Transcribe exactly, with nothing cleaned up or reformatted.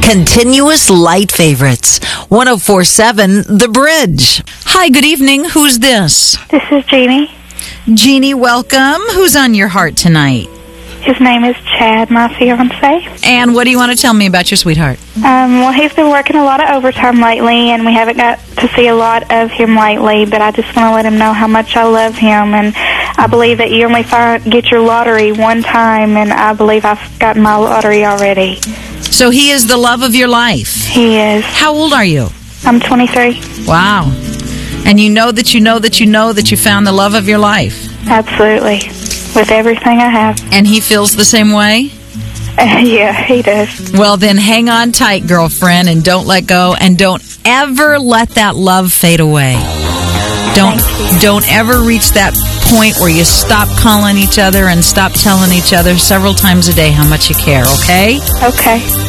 Continuous light favorites. one oh four point seven The Bridge. Hi, good evening. Who's this? This is Jeannie. Jeannie, welcome. Who's on your heart tonight? His name is Chad, my fiancé. And what do you want to tell me about your sweetheart? Um, well, he's been working a lot of overtime lately, and we haven't got to see a lot of him lately, but I just want to let him know how much I love him, and I believe that you only find, get your lottery one time, and I believe I've gotten my lottery already. So he is the love of your life. He is. How old are you? I'm twenty-three. Wow. And you know that you know that you know that you found the love of your life. Absolutely. With everything I have. And he feels the same way? Uh, yeah, he does. Well, then hang on tight, girlfriend, and don't let go, and don't ever let that love fade away. Don't don't ever reach that point where you stop calling each other and stop telling each other several times a day how much you care, okay? Okay.